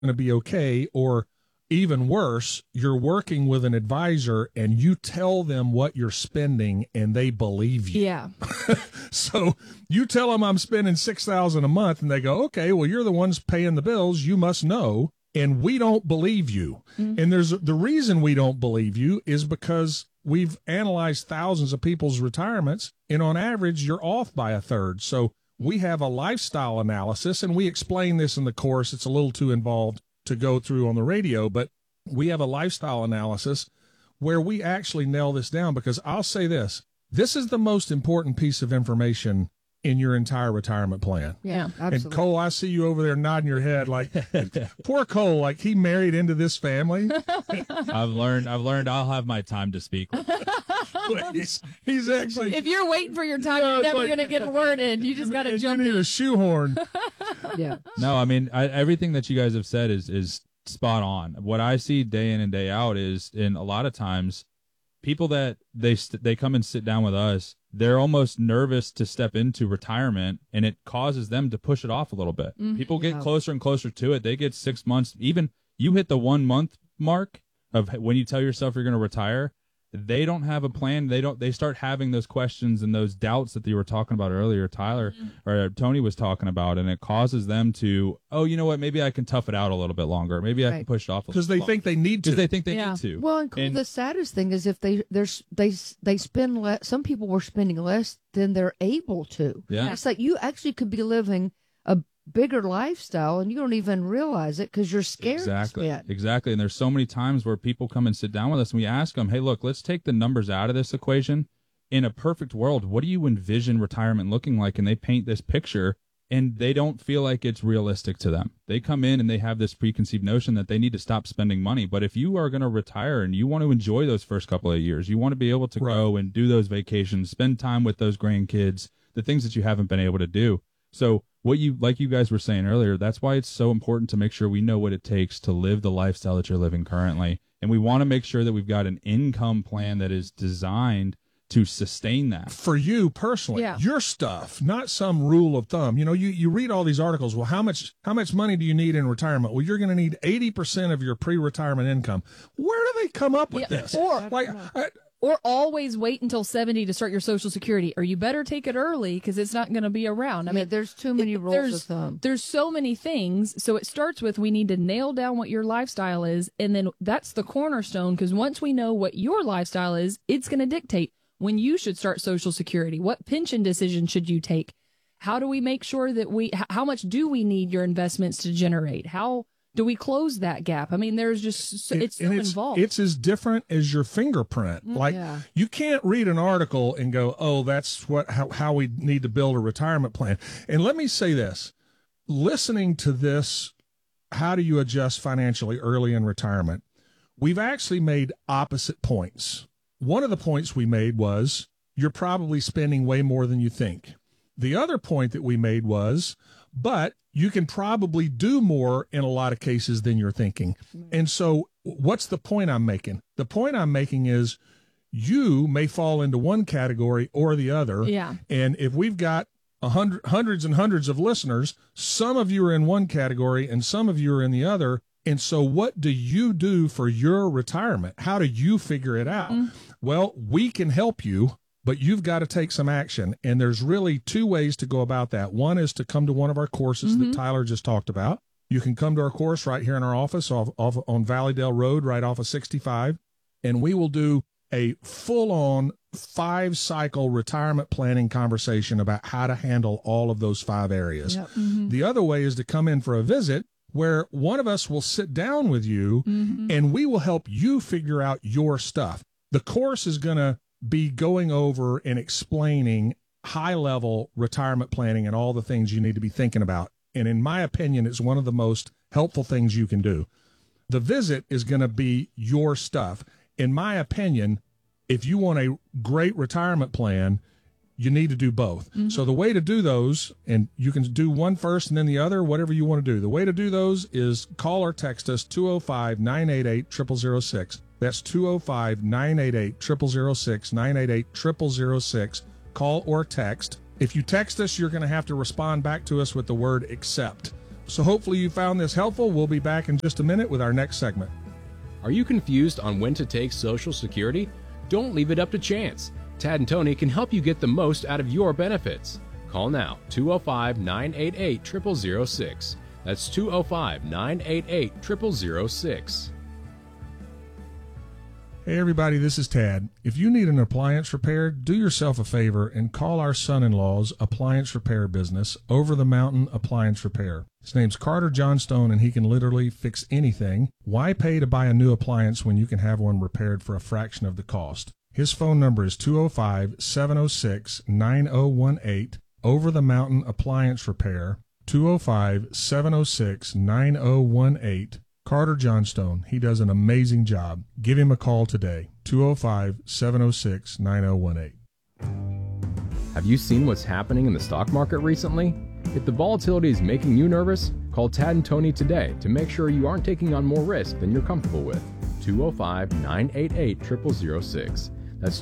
going to be okay, or even worse, you're working with an advisor and you tell them what you're spending and they believe you. Yeah. So you tell them I'm spending $6,000 a month and they go, okay, well, you're the ones paying the bills. You must know. And we don't believe you. And the reason we don't believe you is because we've analyzed thousands of people's retirements, and on average, you're off by a third. So we have a lifestyle analysis, and we explain this in the course. It's a little too involved to go through on the radio, but we have a lifestyle analysis where we actually nail this down, because I'll say this is the most important piece of information in your entire retirement plan. Yeah, absolutely. And Cole, I see you over there nodding your head like, poor Cole, like he married into this family. I've learned I'll have my time to speak. He's actually. If you're waiting for your time, you're never going to get a word in. You just got to jump You need in. a shoehorn. Yeah. No, I mean, everything that you guys have said is spot on. What I see day in and day out is, in a lot of times, people that they come and sit down with us, they're almost nervous to step into retirement, and it causes them to push it off a little bit. People get closer and closer to it. They get 6 months. Even you hit the 1 month mark of when you tell yourself you're going to retire, they don't have a plan. They start having those questions and those doubts that you were talking about earlier, Tyler or Tony was talking about, and it causes them to, oh, you know what, maybe I can tough it out a little bit longer. Maybe I can push it off a little Because they think they need to. Because they think they need to. Well, and the saddest thing is if they spend less. Some people were spending less than they're able to. Yeah. It's like you actually could be living a bigger lifestyle and you don't even realize it because you're scared. Exactly. And there's so many times where people come and sit down with us and we ask them, hey, look, let's take the numbers out of this equation. In a perfect world, what do you envision retirement looking like? And they paint this picture and they don't feel like it's realistic to them. They come in and they have this preconceived notion that they need to stop spending money. But if you are going to retire and you want to enjoy those first couple of years, you want to be able to go and do those vacations, spend time with those grandkids, the things that you haven't been able to do. So like you guys were saying earlier, that's why it's so important to make sure we know what it takes to live the lifestyle that you're living currently. And we want to make sure that we've got an income plan that is designed to sustain that. For you personally, your stuff, not some rule of thumb. You know, you read all these articles. Well, how much money do you need in retirement? Well, you're going to need 80% of your pre-retirement income. Where do they come up with this? Or always wait until 70 to start your Social Security, or you better take it early because it's not going to be around. I mean, there's too many rules of thumb. There's so many things. So it starts with, we need to nail down what your lifestyle is. And then that's the cornerstone, because once we know what your lifestyle is, it's going to dictate when you should start Social Security. What pension decision should you take? How do we make sure that how much do we need your investments to generate? How do we close that gap? I mean, there's just, it's so involved. It's as different as your fingerprint. Like, you can't read an article and go, oh, that's how we need to build a retirement plan. And let me say this, listening to this, how do you adjust financially early in retirement? We've actually made opposite points. One of the points we made was, you're probably spending way more than you think. The other point that we made was, but you can probably do more in a lot of cases than you're thinking. And so what's the point I'm making? The point I'm making is you may fall into one category or the other. Yeah. And if we've got hundreds and hundreds of listeners, some of you are in one category and some of you are in the other. And so what do you do for your retirement? How do you figure it out? Well, we can help you, but you've got to take some action. And there's really two ways to go about that. One is to come to one of our courses that Tyler just talked about. You can come to our course right here in our office off on Valleydale Road, right off of 65. And we will do a full-on 5-cycle retirement planning conversation about how to handle all of those 5 areas. The other way is to come in for a visit where one of us will sit down with you and we will help you figure out your stuff. The course is going to be going over and explaining high-level retirement planning and all the things you need to be thinking about. And in my opinion, it's one of the most helpful things you can do. The visit is going to be your stuff. In my opinion, if you want a great retirement plan, you need to do both. So the way to do those, and you can do one first and then the other, whatever you want to do. The way to do those is call or text us 205-988-0006. That's 205-988-0006, 988-0006. Call or text. If you text us, you're going to have to respond back to us with the word accept. So hopefully you found this helpful. We'll be back in just a minute with our next segment. Are you confused on when to take Social Security? Don't leave it up to chance. Tad and Tony can help you get the most out of your benefits. Call now, 205-988-0006. That's 205-988-0006. Hey everybody, this is Tad. If you need an appliance repaired, do yourself a favor and call our son-in-law's appliance repair business, Over the Mountain Appliance Repair. His name's Carter Johnstone, and he can literally fix anything. Why pay to buy a new appliance when you can have one repaired for a fraction of the cost? His phone number is 205-706-9018, Over the Mountain Appliance Repair, 205-706-9018. Carter Johnstone. He does an amazing job. Give him a call today, 205-706-9018. Have you seen what's happening in the stock market recently? If the volatility is making you nervous, call Tad and Tony today to make sure you aren't taking on more risk than you're comfortable with. 205-988-0006. That's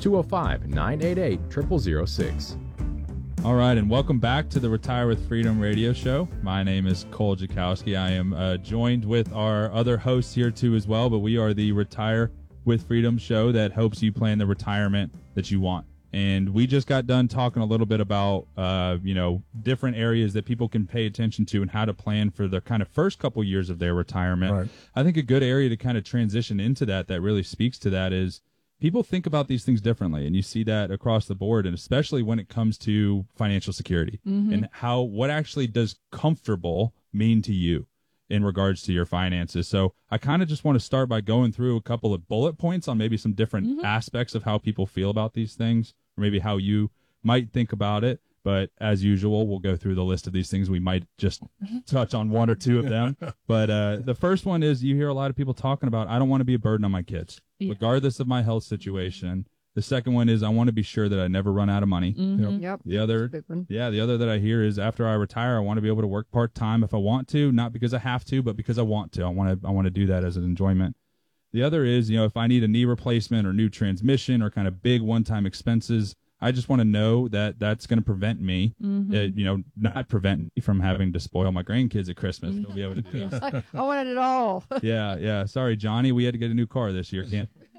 205-988-0006. All right, and welcome back to the Retire with Freedom radio show. My name is Cole Jakowski. I am joined with our other hosts here too as well, but we are the Retire with Freedom show that helps you plan the retirement that you want. And we just got done talking a little bit about, different areas that people can pay attention to and how to plan for the kind of first couple years of their retirement. Right. I think a good area to kind of transition into that really speaks to that is people think about these things differently, and you see that across the board, and especially when it comes to financial security and what actually does comfortable mean to you in regards to your finances. So I kind of just want to start by going through a couple of bullet points on maybe some different aspects of how people feel about these things, or maybe how you might think about it. But as usual, we'll go through the list of these things. We might just touch on one or two of them. But the first one is you hear a lot of people talking about, I don't want to be a burden on my kids, regardless of my health situation. The second one is I want to be sure that I never run out of money. Yep. The other, the other that I hear is after I retire, I want to be able to work part-time if I want to, not because I have to, but because I want to. I want to do that as an enjoyment. The other is, if I need a knee replacement or new transmission or kind of big one-time expenses, I just want to know that that's going to prevent me, not prevent me from having to spoil my grandkids at Christmas. They'll be able to do that. I wanted it all. Yeah. Sorry, Johnny. We had to get a new car this year.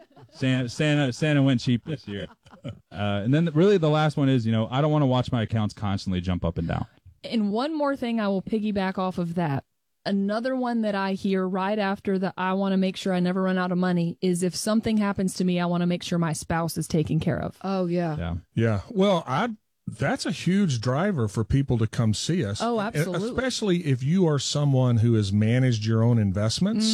Santa went cheap this year. And then really the last one is, I don't want to watch my accounts constantly jump up and down. And one more thing I will piggyback off of that. Another one that I hear right after the I want to make sure I never run out of money is if something happens to me, I want to make sure my spouse is taken care of. Oh, yeah. Yeah. Well, that's a huge driver for people to come see us. Oh, absolutely. Especially if you are someone who has managed your own investments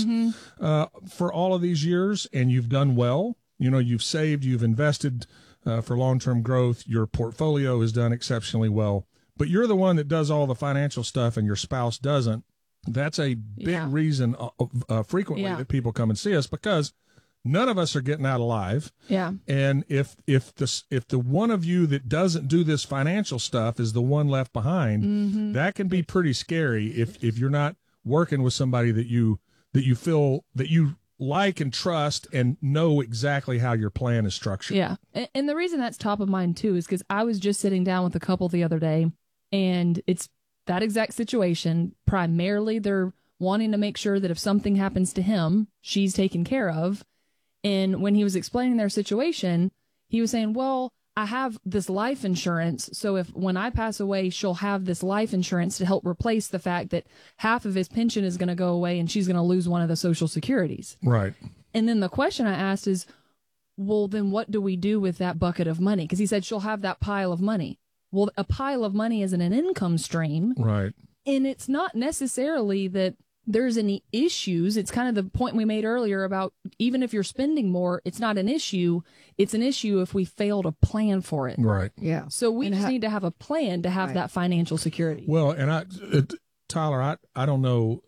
for all of these years and you've done well. You've saved, you've invested for long-term growth. Your portfolio has done exceptionally well. But you're the one that does all the financial stuff and your spouse doesn't. That's a big reason frequently that people come and see us, because none of us are getting out alive. Yeah. And if the one of you that doesn't do this financial stuff is the one left behind, that can be pretty scary if you're not working with somebody that you feel that you like and trust and know exactly how your plan is structured. Yeah. And the reason that's top of mind too is because I was just sitting down with a couple the other day, and it's that exact situation. Primarily, they're wanting to make sure that if something happens to him, she's taken care of. And when he was explaining their situation, he was saying, well, I have this life insurance. So when I pass away, she'll have this life insurance to help replace the fact that half of his pension is going to go away and she's going to lose one of the Social Securities. Right. And then the question I asked is, well, then what do we do with that bucket of money? Because he said she'll have that pile of money. Well, a pile of money isn't an income stream. Right. And it's not necessarily that there's any issues. It's kind of the point we made earlier about even if you're spending more, it's not an issue. It's an issue if we fail to plan for it. Right. Yeah. So we just need to have a plan to have that financial security. Well, and Tyler, I don't know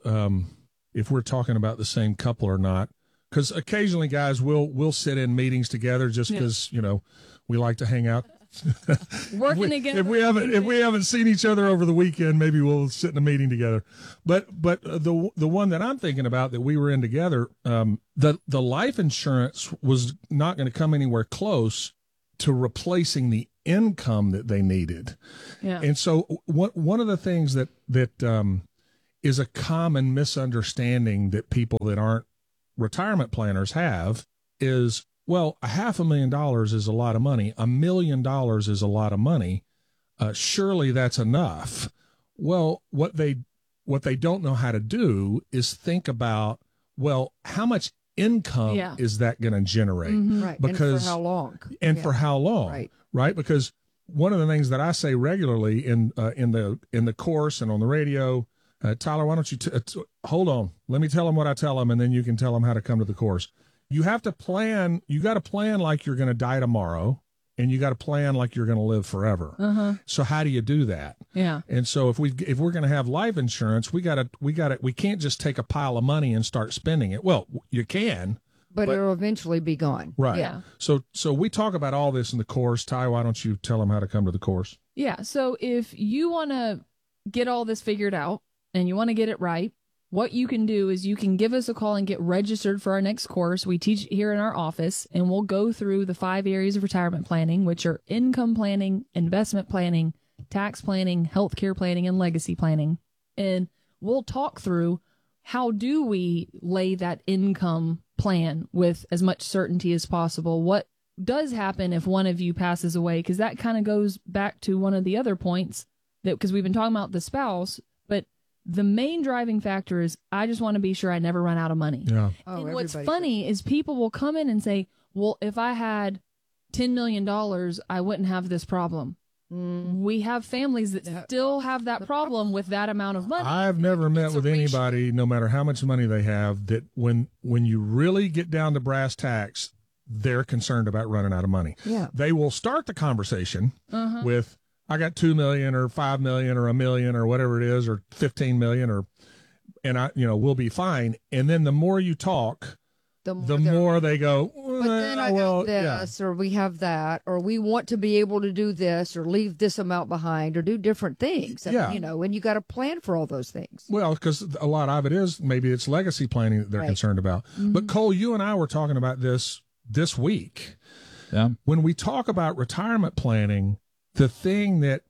if we're talking about the same couple or not, because occasionally, guys, we'll sit in meetings together just because we like to hang out. Working again. If we haven't seen each other over the weekend, maybe we'll sit in a meeting together. But the one that I'm thinking about that we were in together, the life insurance was not going to come anywhere close to replacing the income that they needed. Yeah. And so one of the things that is a common misunderstanding that people that aren't retirement planners have is, well, $500,000 is a lot of money. $1 million is a lot of money. Surely that's enough. Well, what they don't know how to do is think about, well, how much income is that going to generate? Right. Because and for how long? For how long? Right. Because one of the things that I say regularly in the course and on the radio, Tyler, why don't you hold on? Let me tell them what I tell them, and then you can tell them how to come to the course. You have to plan. You got to plan like you're going to die tomorrow, and you got to plan like you're going to live forever. So how do you do that? Yeah. And so if we're going to have life insurance, we can't just take a pile of money and start spending it. Well, you can, but it'll eventually be gone. Right. Yeah. So we talk about all this in the course. Ty, why don't you tell them how to come to the course? Yeah. So if you want to get all this figured out and you want to get it right, what you can do is you can give us a call and get registered for our next course. We teach here in our office, and we'll go through the 5 areas of retirement planning, which are income planning, investment planning, tax planning, healthcare planning, and legacy planning. And we'll talk through how do we lay that income plan with as much certainty as possible. What does happen if one of you passes away? Because that kind of goes back to one of the other points, that because we've been talking about the spouse, but the main driving factor is I just want to be sure I never run out of money. Yeah. And what's funny is people will come in and say, well, if I had $10 million, I wouldn't have this problem. We have families that still have that problem with that amount of money. I've never met with anybody, no matter how much money they have, that when you really get down to brass tacks, they're concerned about running out of money. Yeah. They will start the conversation with, I got 2 million or 5 million or $1 million or whatever it is, or 15 million, and we'll be fine. And then the more you talk, the more they go, but then I got this, or we have that, or we want to be able to do this, or leave this amount behind, or do different things. Yeah. And you got to plan for all those things. Well, because a lot of it is, maybe it's legacy planning that they're concerned about. But Cole, you and I were talking about this week. Yeah. When we talk about retirement planning, the thing that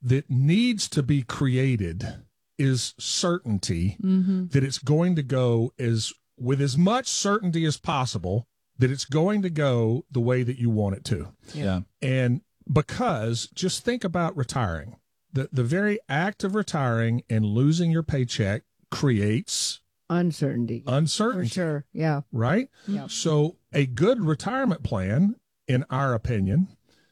needs to be created is certainty that it's going to go with as much certainty as possible, that it's going to go the way that you want it to. Yeah. And because just think about retiring. The very act of retiring and losing your paycheck creates uncertainty. For sure. Yeah. Right? Yeah. So a good retirement plan, in our opinion,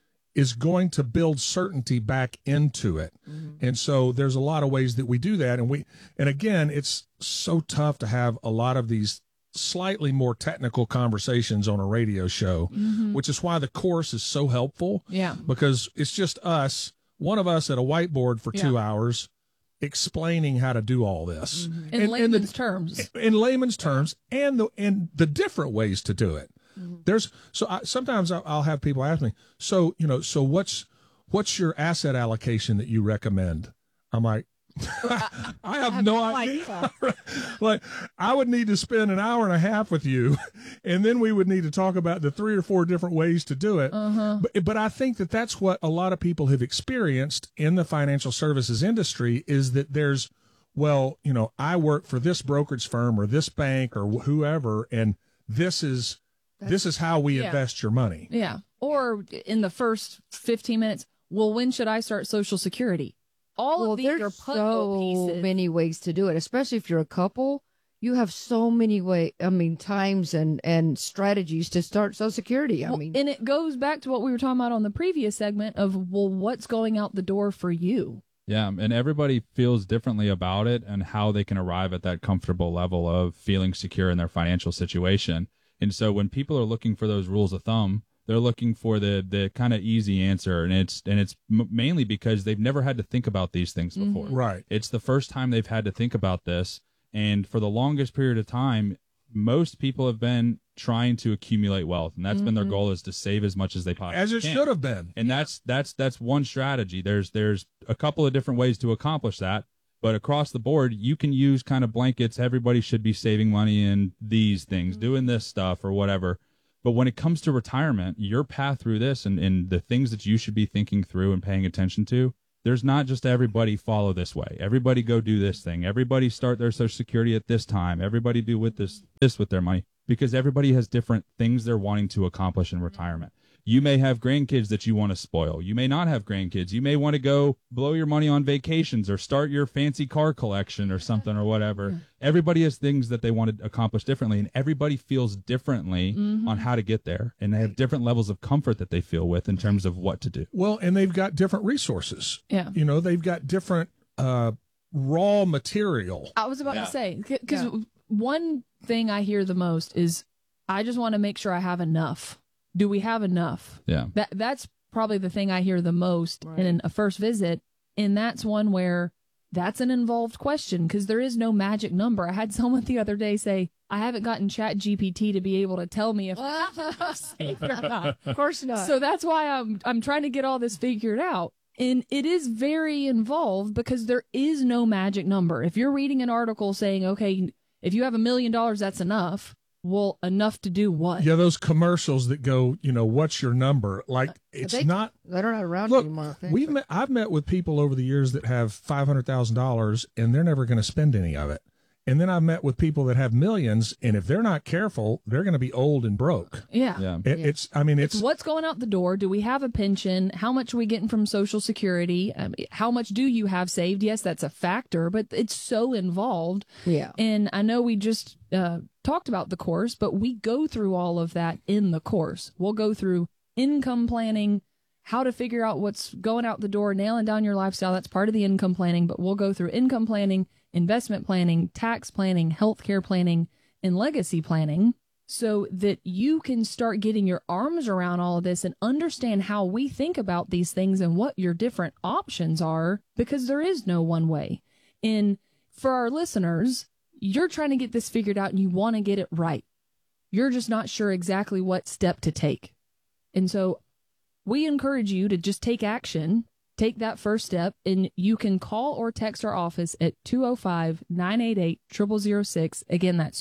is going to build certainty back into it. And so there's a lot of ways that we do that. And again, it's so tough to have a lot of these slightly more technical conversations on a radio show, which is why the course is so helpful. Yeah. Because it's just one of us at a whiteboard for 2 hours explaining how to do all this. In layman's terms. In layman's terms, and the different ways to do it. Sometimes I'll have people ask me, so what's your asset allocation that you recommend? I'm like, I have no idea. Like, I would need to spend an hour and a half with you, and then we would need to talk about the 3 or 4 different ways to do it. But I think that that's what a lot of people have experienced in the financial services industry, is that there's, I work for this brokerage firm or this bank or whoever, and this is how we invest your money. Yeah. Or in the first 15 minutes, well, when should I start Social Security? All of these are puzzle pieces. Many ways to do it, especially if you're a couple. You have so many times and strategies to start Social Security. And it goes back to what we were talking about on the previous segment of, well, what's going out the door for you? Yeah, and everybody feels differently about it and how they can arrive at that comfortable level of feeling secure in their financial situation. And so when people are looking for those rules of thumb, they're looking for the kind of easy answer, and it's mainly because they've never had to think about these things before. Right. It's the first time they've had to think about this, and for the longest period of time, most people have been trying to accumulate wealth, and that's been their goal, is to save as much as they possibly can. As it should have been. And that's one strategy. There's a couple of different ways to accomplish that. But across the board, you can use kind of blankets. Everybody should be saving money in these things, doing this stuff or whatever. But when it comes to retirement, your path through this and the things that you should be thinking through and paying attention to there's not just everybody follow this way. Everybody go do this thing. Everybody start their Social Security at this time. Everybody do with this with their money, because everybody has different things they're wanting to accomplish in retirement. You may have grandkids that you want to spoil. You may not have grandkids. You may want to go blow your money on vacations or start your fancy car collection or something or whatever. Everybody has things that they want to accomplish differently, and everybody feels differently on how to get there. And they have different levels of comfort that they feel with in terms of what to do. Well, and they've got different resources. Yeah. You know, they've got different raw material. I was about to say, because one thing I hear the most is, I just want to make sure I have enough. Do we have enough? Yeah. That's probably the thing I hear the most in a first visit. And that's one where that's an involved question, because there is no magic number. I had someone the other day say, I haven't gotten Chat GPT to be able to tell me if I'm safe or not. Of course not. So that's why I'm trying to get all this figured out. And it is very involved, because there is no magic number. If you're reading an article saying, okay, if you have $1 million, that's enough. Well, enough to do what? Yeah, those commercials that go, you know, what's your number? Like, it's not. They're not around Look, anymore. I think. I've met with people over the years that have $500,000 and they're never going to spend any of it. And then I've met with people that have millions, and if they're not careful, they're going to be old and broke. Yeah. It's What's going out the door? Do we have a pension? How much are we getting from Social Security? How much do you have saved? Yes, that's a factor, but it's so involved. Yeah. And I know we just talked about the course, but we go through all of that in the course. We'll go through income planning, how to figure out what's going out the door, nailing down your lifestyle. That's part of the income planning, but we'll go through income planning, investment planning, tax planning, healthcare planning, and legacy planning, so that you can start getting your arms around all of this and understand how we think about these things and what your different options are, because there is no one way. And for our listeners, you're trying to get this figured out and you want to get it right. You're just not sure exactly what step to take. And so we encourage you to just take action. Take that first step, and you can call or text our office at 205-988-0006. Again, that's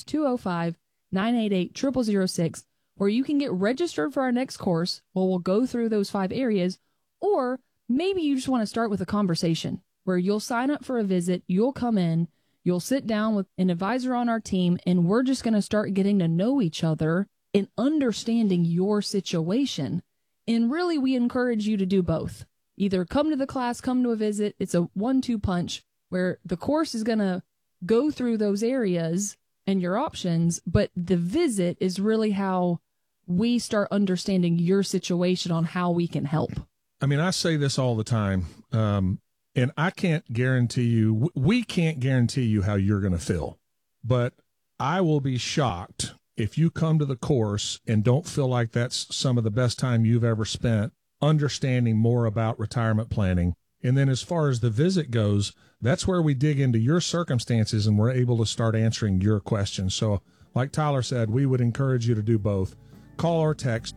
205-988-0006, where you can get registered for our next course. Well, we'll go through those 5 areas, or maybe you just want to start with a conversation where you'll sign up for a visit, you'll come in, you'll sit down with an advisor on our team, and we're just going to start getting to know each other and understanding your situation. And really, we encourage you to do both. Either come to the class, come to a visit. It's a 1-2 punch where the course is going to go through those areas and your options, but the visit is really how we start understanding your situation on how we can help. I mean, I say this all the time, and I can't guarantee you, we can't guarantee you how you're going to feel, but I will be shocked if you come to the course and don't feel like that's some of the best time you've ever spent understanding more about retirement planning. And then as far as the visit goes, that's where we dig into your circumstances and we're able to start answering your questions. So like Tyler said, we would encourage you to do both. Call or text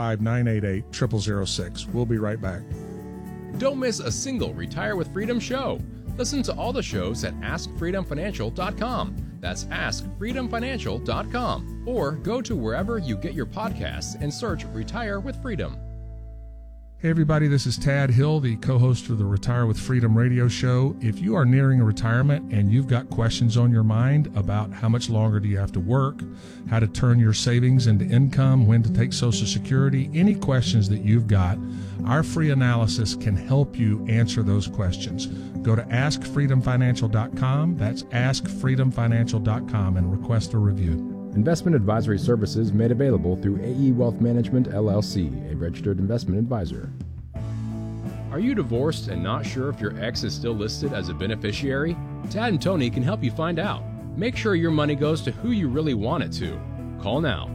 205-988-0006. We'll be right back. Don't miss a single Retire with Freedom show. Listen to all the shows at AskFreedomFinancial.com. That's AskFreedomFinancial.com. Or go to wherever you get your podcasts and search Retire with Freedom. Hey everybody, this is Tad Hill, the co-host of the Retire with Freedom radio show. If you are nearing a retirement and you've got questions on your mind about how much longer do you have to work, how to turn your savings into income, when to take Social Security, any questions that you've got, our free analysis can help you answer those questions. Go to AskFreedomFinancial.com. That's AskFreedomFinancial.com and request a review. Investment advisory services made available through AE Wealth Management, LLC, a registered investment advisor. Are you divorced and not sure if your ex is still listed as a beneficiary? Tad and Tony can help you find out. Make sure your money goes to who you really want it to. Call now,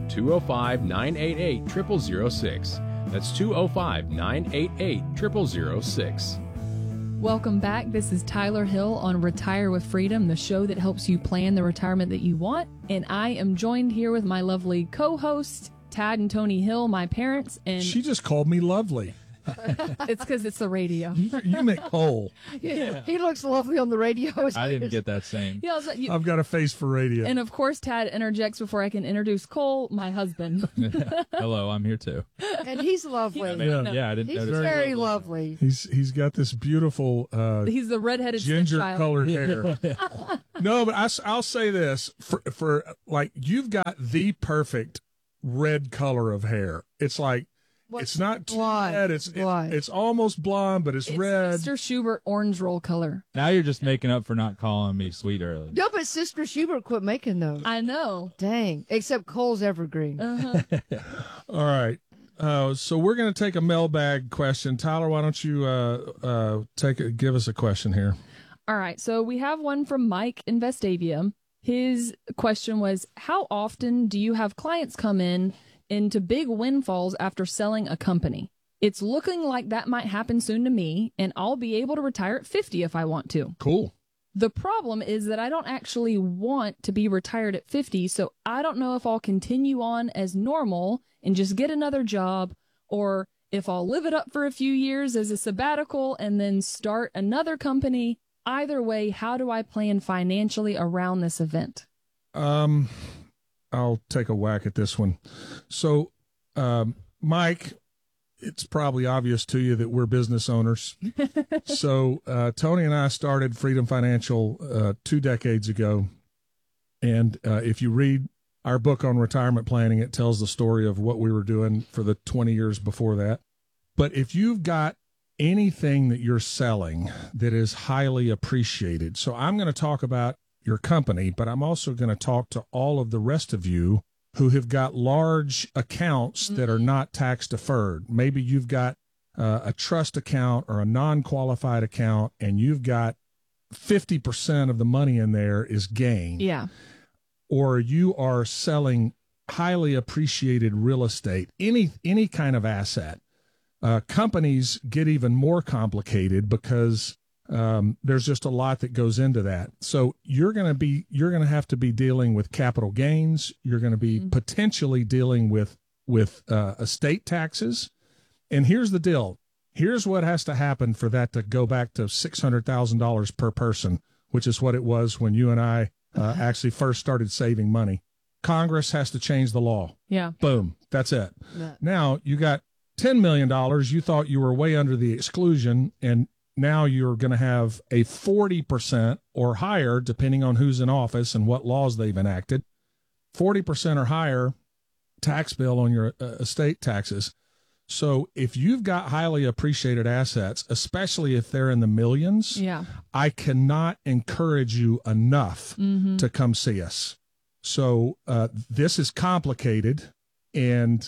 205-988-0006. That's 205-988-0006. Welcome back. This is Tyler Hill on Retire with Freedom, the show that helps you plan the retirement that you want. And I am joined here with my lovely co-hosts, Tad and Tony Hill, my parents. And she just called me lovely. It's because it's the radio. You meant Cole. He looks lovely on the radio. I didn't get that same. Yeah, I've got a face for radio. and of course, Tad interjects before I can introduce Cole, my husband. Hello, I'm here too. And he's lovely. Yeah, I didn't He's notice. very lovely. He's got this beautiful He's the redheaded ginger stepchild. colored hair. No, but I'll say this for like you've got the perfect red color of hair. It's like it's not too blonde? red. It's Blonde. it's almost blonde, but it's red. Mr. Schubert orange roll color. Now you're just making up for not calling me sweet earlier. No, but Sister Schubert quit making those. I know. Dang. Except Cole's evergreen. All right. So we're going to take a mailbag question. Tyler, why don't you give us a question here? All right. So we have one from Mike in Vestavia. His question was, how often do you have clients come into big windfalls after selling a company? It's looking like that might happen soon to me, and I'll be able to retire at 50 if I want to. Cool. The problem is that I don't actually want to be retired at 50, so I don't know if I'll continue on as normal and just get another job, or if I'll live it up for a few years as a sabbatical and then start another company. Either way, how do I plan financially around this event? I'll take a whack at this one. So, Mike, it's probably obvious to you that we're business owners. So, Tony and I started Freedom Financial 2 decades ago. And if you read our book on retirement planning, it tells the story of what we were doing for the 20 years before that. But if you've got anything that you're selling that is highly appreciated, so I'm going to talk about your company, but I'm also going to talk to all of the rest of you who have got large accounts that are not tax deferred. Maybe you've got a trust account or a non-qualified account, and you've got 50% of the money in there is gain. Yeah. Or you are selling highly appreciated real estate, any kind of asset. Companies get even more complicated because there's just a lot that goes into that. So you're going to have to be dealing with capital gains. You're going to be potentially dealing with estate taxes. And here's the deal. Here's what has to happen for that to go back to $600,000 per person, which is what it was when you and I actually first started saving money. Congress has to change the law. Yeah. Boom. That's it. Yeah. Now you got $10 million. You thought you were way under the exclusion, and now you're going to have a 40% or higher, depending on who's in office and what laws they've enacted, 40% or higher tax bill on your estate taxes. So if you've got highly appreciated assets, especially if they're in the millions, Yeah. I cannot encourage you enough to come see us. So this is complicated, and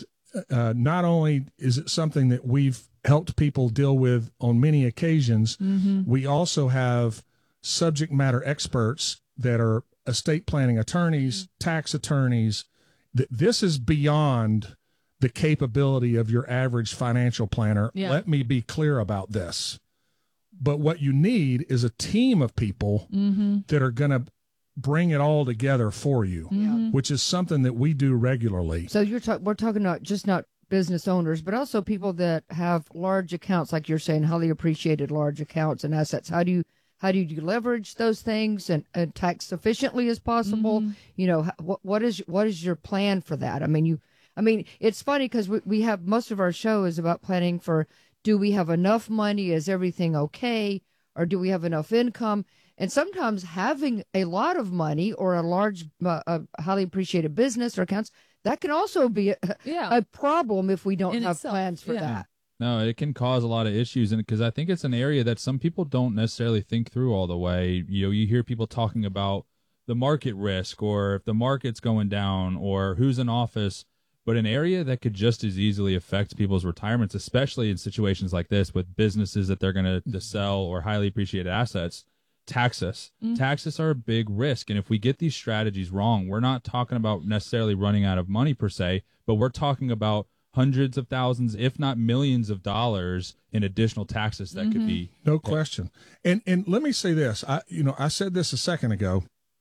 not only is it something that we've helped people deal with on many occasions, we also have subject matter experts that are estate planning attorneys, tax attorneys. This is beyond the capability of your average financial planner. Yeah. Let me be clear about this. But what you need is a team of people that are going to bring it all together for you, which is something that we do regularly. So we're talking about just not business owners, but also people that have large accounts, like you're saying, highly appreciated large accounts and assets. How do you leverage those things and tax efficiently as possible? You know, what is your plan for that? I mean, it's funny because we have most of our show is about planning for, do we have enough money? Is everything okay? Or do we have enough income? And sometimes having a lot of money or a large, highly appreciated business or accounts, that can also be a problem if we don't In have itself, plans for yeah. that. No, it can cause a lot of issues, and because I think it's an area that some people don't necessarily think through all the way. You know, you hear people talking about the market risk, or if the market's going down, or who's in office, but an area that could just as easily affect people's retirements, especially in situations like this with businesses that they're going to sell or highly appreciated assets. Taxes. Taxes are a big risk. And if we get these strategies wrong, we're not talking about necessarily running out of money per se, but we're talking about hundreds of thousands, if not millions of dollars in additional taxes that could be. No question. And let me say this. I said this a second ago.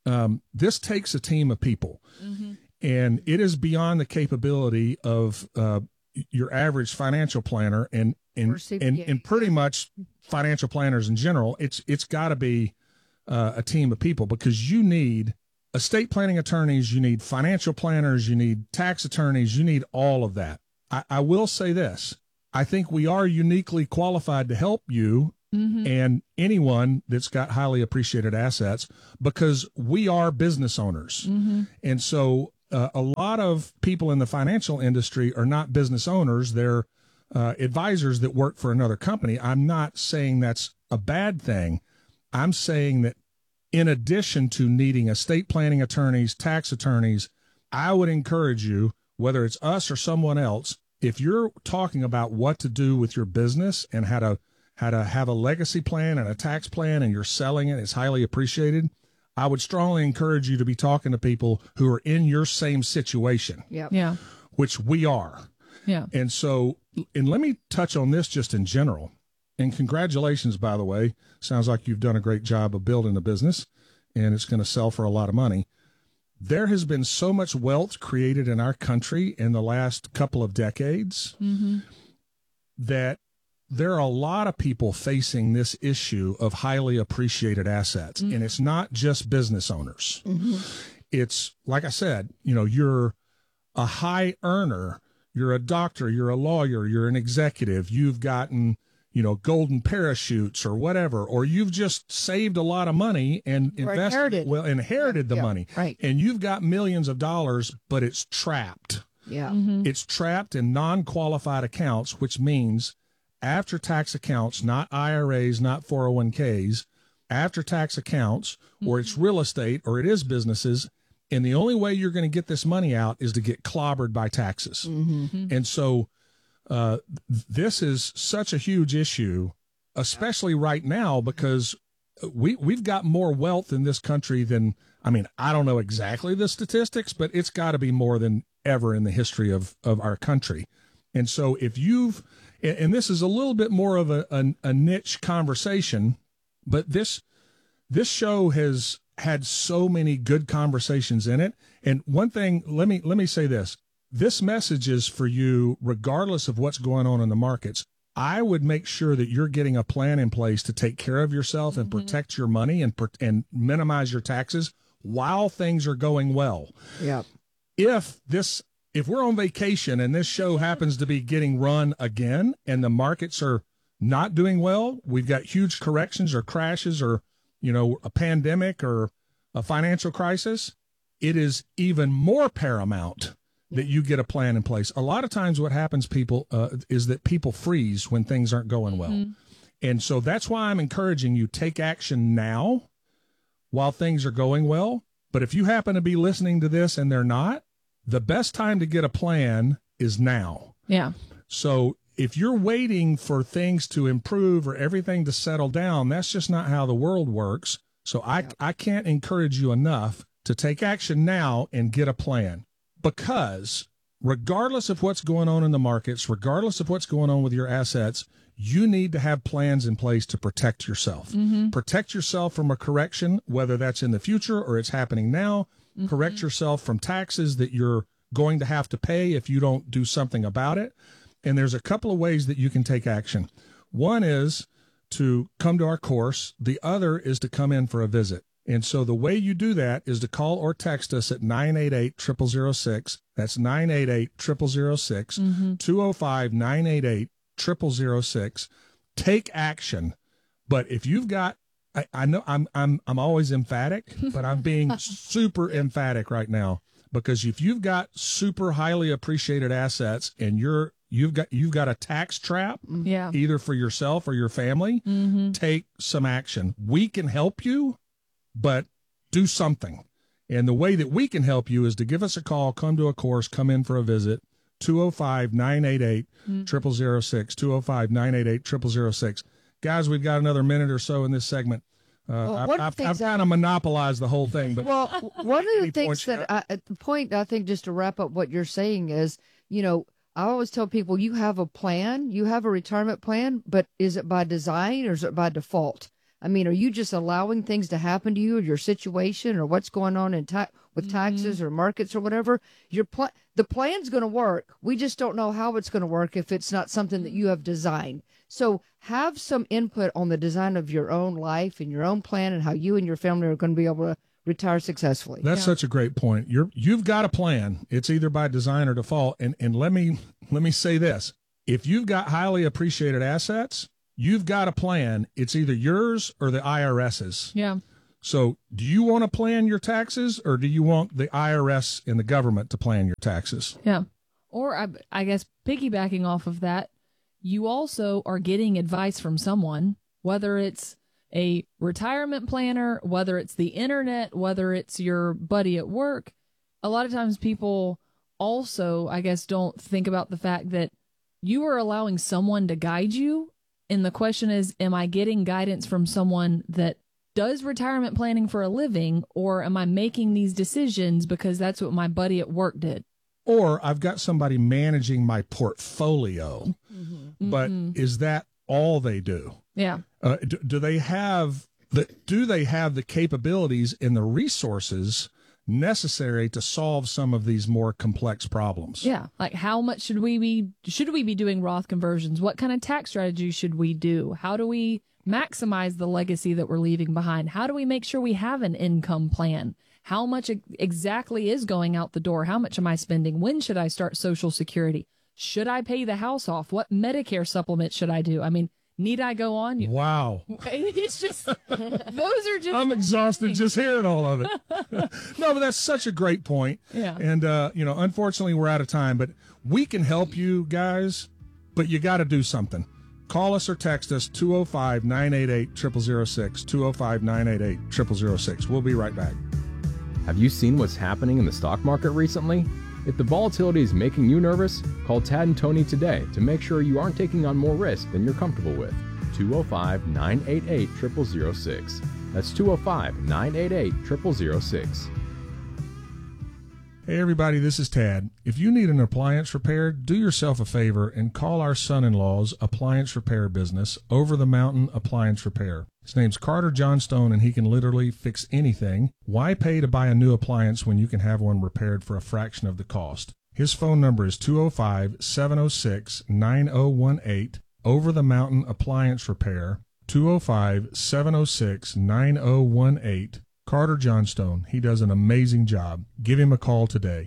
This takes a team of people, and it is beyond the capability of your average financial planner and pretty much financial planners in general, it's got to be a team of people, because you need estate planning attorneys, you need financial planners, you need tax attorneys, you need all of that. I will say this. I think we are uniquely qualified to help you and anyone that's got highly appreciated assets, because we are business owners. And so a lot of people in the financial industry are not business owners. They're advisors that work for another company. I'm not saying that's a bad thing. I'm saying that in addition to needing estate planning attorneys, tax attorneys, I would encourage you, whether it's us or someone else, if you're talking about what to do with your business and how to have a legacy plan and a tax plan, and you're selling it, it's highly appreciated, I would strongly encourage you to be talking to people who are in your same situation, Yeah. which we are. Yeah. And so, and let me touch on this just in general. And congratulations, by the way. Sounds like you've done a great job of building a business, and it's going to sell for a lot of money. There has been so much wealth created in our country in the last couple of decades that there are a lot of people facing this issue of highly appreciated assets. And it's not just business owners. It's, like I said, you're a high earner, you're a doctor, you're a lawyer, you're an executive, you've gotten golden parachutes or whatever, or you've just saved a lot of money and inherited the money. Right. And you've got millions of dollars, but it's trapped. Yeah. It's trapped in non-qualified accounts, which means after-tax accounts, not IRAs, not 401ks, after-tax accounts, or it's real estate, or it is businesses. And the only way you're going to get this money out is to get clobbered by taxes. And so, this is such a huge issue, especially right now, because we've got more wealth in this country than, I don't know exactly the statistics, but it's got to be more than ever in the history of our country. And so if and this is a little bit more of a niche conversation, but this show has had so many good conversations in it. And one thing, let me say this. This message is for you, regardless of what's going on in the markets. I would make sure that you're getting a plan in place to take care of yourself and protect your money and minimize your taxes while things are going well. Yeah. If we're on vacation and this show happens to be getting run again and the markets are not doing well, we've got huge corrections or crashes or, a pandemic or a financial crisis, it is even more paramount that you get a plan in place. A lot of times what happens, people, is that people freeze when things aren't going well. And so that's why I'm encouraging you, take action now while things are going well. But if you happen to be listening to this and they're not, the best time to get a plan is now. Yeah. So if you're waiting for things to improve or everything to settle down, that's just not how the world works. So I can't encourage you enough to take action now and get a plan. Because regardless of what's going on in the markets, regardless of what's going on with your assets, you need to have plans in place to protect yourself. Protect yourself from a correction, whether that's in the future or it's happening now. Correct yourself from taxes that you're going to have to pay if you don't do something about it. And there's a couple of ways that you can take action. One is to come to our course. The other is to come in for a visit. And so the way you do that is to call or text us at 988-0006. That's 988-0006, 205-988-0006. Take action. But if you've got, I know I'm always emphatic, but I'm being super emphatic right now, because if you've got super highly appreciated assets and you've got a tax trap, either for yourself or your family, take some action. We can help you, but do something. And the way that we can help you is to give us a call, come to a course, come in for a visit, 205-988-0006, 205-988-0006. Guys, we've got another minute or so in this segment. I've kind of monopolized the whole thing. But one of the things the point I think, just to wrap up what you're saying is, I always tell people, you have a plan, you have a retirement plan, but is it by design or is it by default? Are you just allowing things to happen to you or your situation or what's going on in time? with taxes or markets or whatever, the plan's going to work. We just don't know how it's going to work if it's not something that you have designed. So have some input on the design of your own life and your own plan and how you and your family are going to be able to retire successfully. That's such a great point. You've got a plan. It's either by design or default. And let me say this. If you've got highly appreciated assets, you've got a plan. It's either yours or the IRS's. Yeah. So do you want to plan your taxes, or do you want the IRS and the government to plan your taxes? Yeah. Or I guess piggybacking off of that, you also are getting advice from someone, whether it's a retirement planner, whether it's the internet, whether it's your buddy at work. A lot of times people also, I guess, don't think about the fact that you are allowing someone to guide you. And the question is, am I getting guidance from someone that does retirement planning for a living, or am I making these decisions because that's what my buddy at work did? Or I've got somebody managing my portfolio, but is that all they do? Yeah. Do they have the capabilities and the resources necessary to solve some of these more complex problems? Yeah. Like, how much should we be doing Roth conversions? What kind of tax strategy should we do? How do we maximize the legacy that we're leaving behind? How do we make sure we have an income plan? How much exactly is going out the door? How much am I spending? When should I start Social Security? Should I pay the house off? What Medicare supplement should I do? I mean, need I go on? Wow. It's just, those are just. I'm exhausted just hearing all of it. No, but that's such a great point. Yeah. And, unfortunately, we're out of time, but we can help you guys, but you got to do something. Call us or text us 205-988-0006, 205-988-0006. We'll be right back. Have you seen what's happening in the stock market recently? If the volatility is making you nervous, call Tad and Tony today to make sure you aren't taking on more risk than you're comfortable with. 205-988-0006. That's 205-988-0006. Hey everybody, this is Tad. If you need an appliance repaired, do yourself a favor and call our son-in-law's appliance repair business, Over the Mountain Appliance Repair. His name's Carter Johnstone, and he can literally fix anything. Why pay to buy a new appliance when you can have one repaired for a fraction of the cost? His phone number is 205-706-9018, Over the Mountain Appliance Repair, 205-706-9018. Carter Johnstone. He does an amazing job. Give him a call today,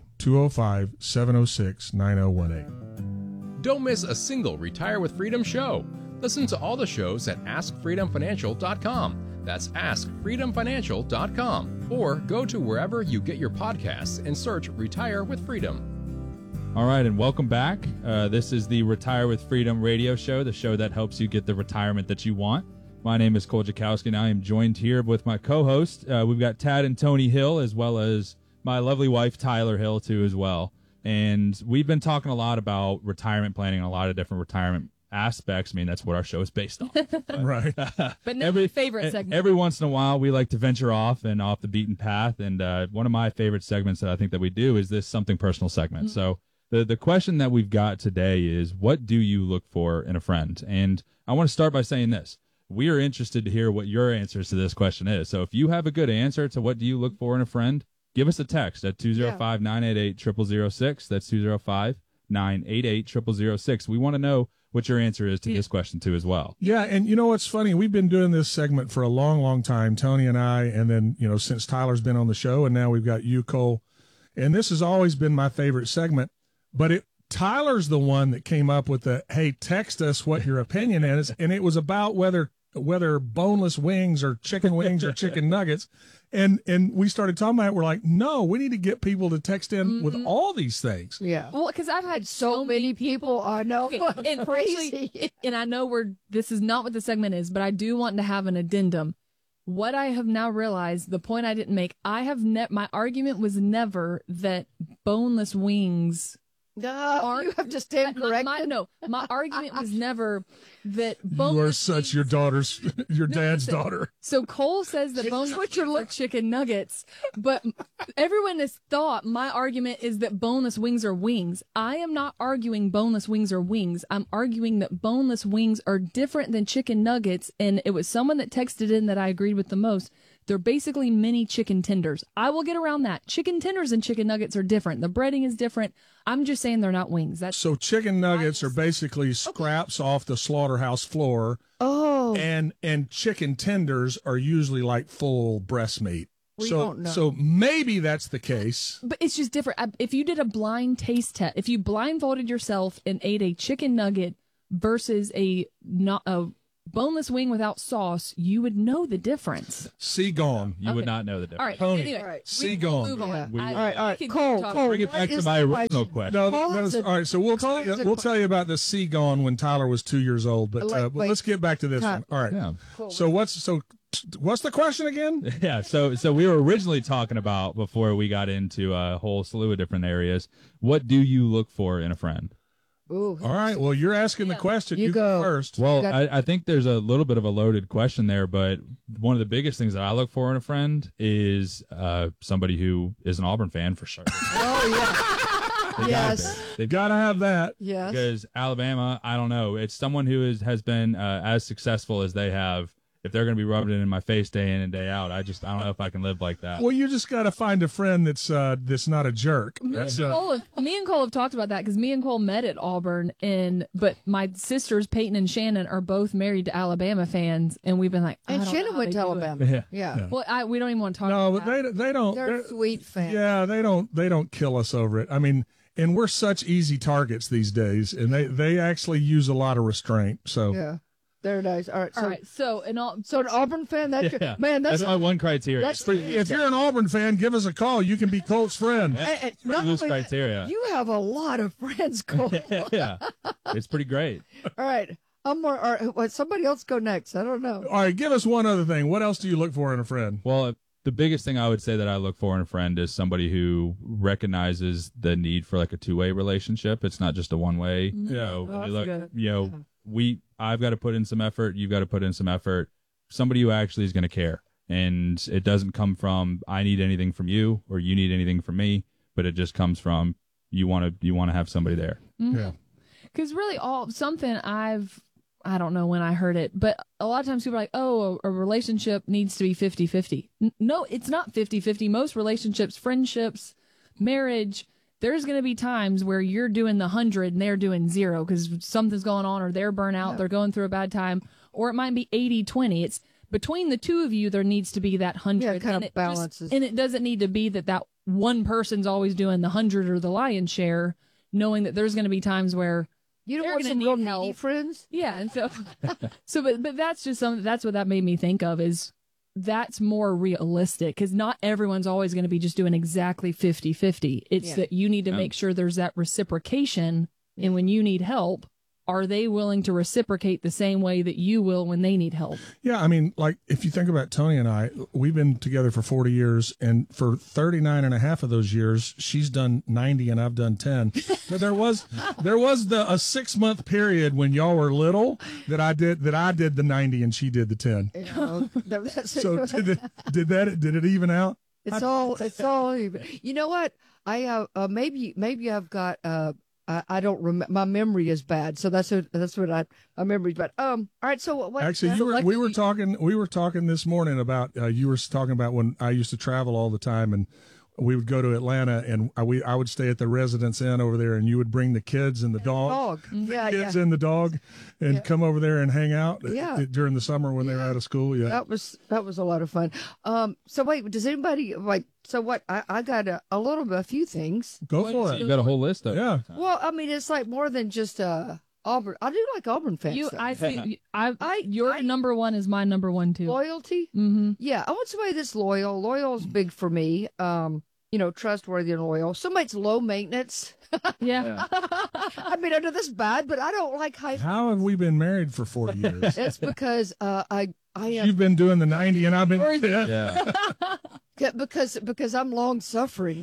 205-706-9018. Don't miss a single Retire with Freedom show. Listen to all the shows at AskFreedomFinancial.com. That's AskFreedomFinancial.com. Or go to wherever you get your podcasts and search Retire with Freedom. All right, and welcome back. This is the Retire with Freedom radio show, the show that helps you get the retirement that you want. My name is Cole Jakowski, and I am joined here with my co-host. We've got Tad and Tony Hill, as well as my lovely wife, Tyler Hill, too, as well. And we've been talking a lot about retirement planning and a lot of different retirement aspects. I mean, that's what our show is based on. Right. But not my favorite segment. Every once in a while, we like to venture off the beaten path. And one of my favorite segments that I think that we do is this Something Personal segment. So the question that we've got today is, what do you look for in a friend? And I want to start by saying this. We are interested to hear what your answers to this question is. So if you have a good answer to what do you look for in a friend, give us a text at 205-988-0006. That's 205-988-0006. We want to know what your answer is to this question, too, as well. Yeah, and you know what's funny? We've been doing this segment for a long, long time, Tony and I, and then, since Tyler's been on the show, and now we've got you, Cole. And this has always been my favorite segment, but Tyler's the one that came up with the, hey, text us what your opinion is, and it was about whether boneless wings or chicken wings or chicken nuggets. And we started talking about it. We're like, no, we need to get people to text in with all these things. Yeah. Well, because I've had So many people I know. and Crazy. and I know this is not what the segment is, but I do want to have an addendum. What I have now realized, the point I didn't make, my argument was never that boneless wings No, you have to stand corrected. My argument was never that You are boneless such wings. your dad's daughter. So Cole says that boneless wings are chicken nuggets, but everyone has thought my argument is that boneless wings are wings. I am not arguing boneless wings are wings. I'm arguing that boneless wings are different than chicken nuggets, and it was someone that texted in that I agreed with the most. They're basically mini chicken tenders. I will get around that. Chicken tenders and chicken nuggets are different. The breading is different. I'm just saying they're not wings. That's So chicken nuggets are basically scraps off the slaughterhouse floor, Oh, and chicken tenders are usually like full breast meat. We so don't know. so maybe that's the case. But it's just different. If you did a blind taste test, if you blindfolded yourself and ate a chicken nugget versus a boneless wing without sauce, you would know the difference. See gone. You would not know the difference. All right. Tony, Anyway, all right. see we'll gone. move on. Yeah. We- I- all right, all we right. can Cole, talk- Cole, Bring it what back to is my the original question? question. No, Call us a- all right. So we'll call us a we'll tell you about the sea gone when Tyler was 2 years old. But Wait. let's get back to this Time. one. All right. Yeah. So what's the question again? Yeah, so we were originally talking about, before we got into a whole slew of different areas, what do you look for in a friend? Ooh. All right. Well, you're asking the question. You You go go. first. Well, got- I think there's a little bit of a loaded question there, but one of the biggest things that I look for in a friend is somebody who is an Auburn fan for sure. Oh, yeah. They gotta Yes. be. They've Gotta have that. Yes. because Alabama, I don't know. It's someone who has been as successful as they have. If they're going to be rubbing it in my face day in and day out, I don't know if I can live like that. Well, you just got to find a friend that's not a jerk. That's Me and Cole have talked about that because me and Cole met at Auburn, but my sisters Peyton and Shannon are both married to Alabama fans, and we've been like, I And don't know Shannon how went they to do it. Alabama. Yeah. Yeah. Well, we don't even want to talk. no, about but that. they don't. They're sweet fans. Yeah, they don't kill us over it. I mean, and we're such easy targets these days, and they actually use a lot of restraint. So Yeah. They're nice. All right. So, All right, so and all. so an Auburn fan, that's Yeah. man, that's my one criteria. that's- It's pretty, if you're an Auburn fan, give us a call. You can be Colt's friend. and not loose only that, criteria. you have a lot of friends, Cole. Yeah, it's pretty great. All right. I'm more. All right, well, somebody else go next. I don't know. All right, give us one other thing. What else do you look for in a friend? Well, the biggest thing I would say that I look for in a friend is somebody who recognizes the need for like a two-way relationship. It's not just a one-way. Mm-hmm. Yeah. Oh, that's Look, good. I've got to put in some effort. You've got to put in some effort. Somebody who actually is going to care, and it doesn't come from I need anything from you or you need anything from me, but it just comes from you want to have somebody there. Yeah. Because really, I don't know when I heard it, but a lot of times people are like, oh, a relationship needs to be 50-50. No, it's not 50-50. Most relationships, friendships, marriage, there's going to be times where you're doing the 100 and they're doing 0 because something's going on or they're burnt out, they're going through a bad time, or it might be 80-20. It's between the two of you, there needs to be that 100. Yeah, it kind and of it balances. and it doesn't need to be that one person's always doing the 100 or the lion's share, knowing that there's going to be times where You don't they're want gonna some need real needy help. friends? yeah, and so, but that's just something. That's what that made me think of is that's more realistic because not everyone's always going to be just doing exactly 50-50. It's Yeah. that you need to make sure there's that reciprocation, and when you need help, are they willing to reciprocate the same way that you will when they need help? Yeah, I mean, like if you think about Tony and I, we've been together for 40 years, and for 39 and a half of those years, she's done 90 and I've done 10. But there was a 6-month period when y'all were little that I did the 90 and she did the 10. You know, that's So did it even out? It's all even. You know what? I have maybe I've got I don't remember. My memory is bad, so that's what my memory's bad. All right. So what? Actually, we were talking this morning about you were talking about when I used to travel all the time, and we would go to Atlanta, and I would stay at the Residence Inn over there, and you would bring the kids and the dog, Yeah, kids yeah. and the dog, and come over there and hang out Yeah. during the summer when they were out of school. Yeah. That was a lot of fun. So wait, does anybody like? So what? I got a few things. Go for You it. got a whole list of Yeah. Well, I mean, it's like more than just Auburn. I do like Auburn fans. though. Your number one is my number one too. Loyalty. Mm-hmm. Yeah, I want somebody that's loyal. Loyal is big for me. Trustworthy and loyal. Somebody that's low maintenance. Yeah. I mean, I know that's bad, but I don't like high. How have we been married for 40 years? That's because I am You've been doing the 90 and I've been 10. Yeah. because I'm long suffering.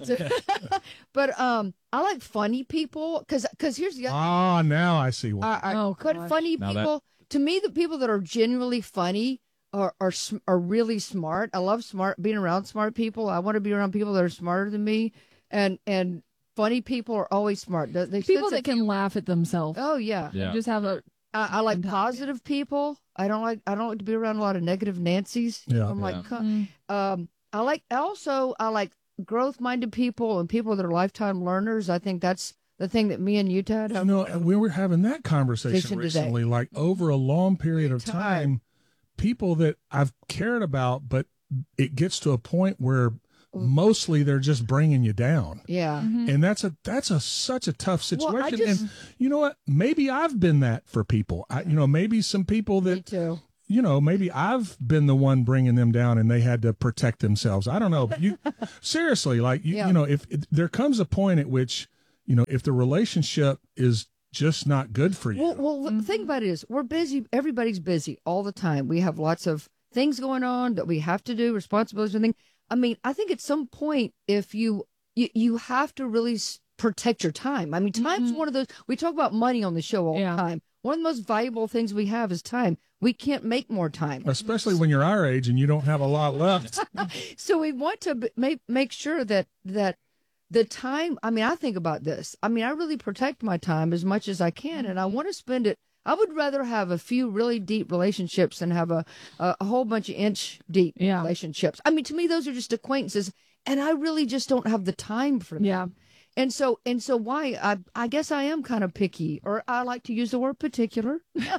But I like funny people because here's the other. Now I see why. Oh, But gosh. funny Now that- people, to me, the people that are genuinely funny are really smart. I love being around smart people. I want to be around people that are smarter than me, and funny people are always smart. They People sense that can laugh at themselves. Oh yeah. Yeah. Just have a I like positive people. I don't like to be around a lot of negative Nancys. Yeah. I'm like, Yeah. I like growth-minded people and people that are lifetime learners. I think that's the thing that me and you, Ted, You have. know, we were having that conversation Vision today. recently, like over a long period of Time. time, people that I've cared about, but it gets to a point where mostly they're just bringing you down. Yeah. And that's such a tough Well, I situation. just- And you know what? Maybe I've been that for people. Maybe some people Me that, too. maybe I've been the one bringing them down and they had to protect themselves. I don't know. But seriously, like, Yeah. if there comes a point at which, if the relationship is just not good for you. Well, the thing about it is we're busy. Everybody's busy all the time. We have lots of things going on that we have to do, responsibilities and things. I mean, I think at some point, if you have to really protect your time. I mean, time's one of those, we talk about money on the show all Yeah. the time. One of the most valuable things we have is time. We can't make more time. Especially when you're our age and you don't have a lot left. So we want to make sure that the time, I mean, I think about this. I mean, I really protect my time as much as I can, and I want to spend it. I would rather have a few really deep relationships than have a whole bunch of inch deep Yeah. relationships. I mean, to me, those are just acquaintances, and I really just don't have the time for them. Yeah. And so why I guess I am kind of picky, or I like to use the word particular.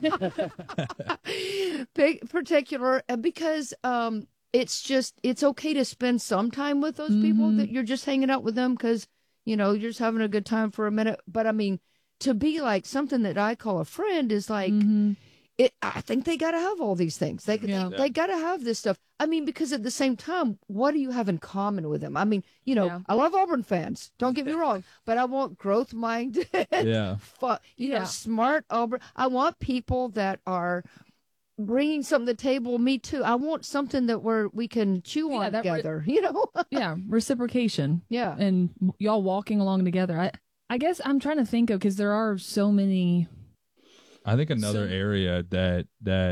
Particular, because it's okay to spend some time with those people that you're just hanging out with them because you're just having a good time for a minute. But I mean, to be like something that I call a friend is like I think they got to have all these things. They got to have this stuff. I mean, because at the same time, what do you have in common with them? I mean, Yeah. I love Auburn fans. Don't get me wrong, but I want growth-minded, Yeah. smart Auburn. I want people that are bringing something to the table. Me too. I want something that we can chew on together. Yeah. Reciprocation. Yeah. And y'all walking along together. I guess I'm trying to think of, because there are so many. I think another area that